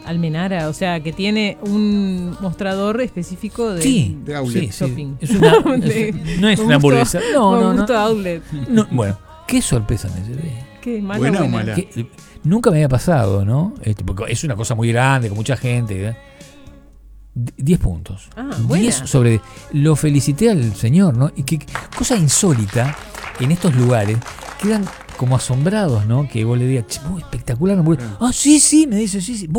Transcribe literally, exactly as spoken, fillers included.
Almenara, o sea, que tiene un mostrador específico de, sí, de outlet. sí, shopping. sí. Es una, De- es- no es con una gusto- hamburguesa. No, con no, no, gusto outlet. no. Bueno, qué sorpresa me llevé. ¿Qué? ¿Mala ¿Buena o buena? mala? Que, eh, nunca me había pasado, ¿no? Este, porque es una cosa muy grande, con mucha gente. ¿eh? D- diez puntos. Ah, buena. diez sobre diez. Lo felicité al señor, ¿no? Y que cosa insólita en estos lugares, quedan como asombrados, ¿no? Que vos le digas, "Che, vos, espectacular. hamburguesa". Ah, sí, sí, me dice, sí, sí.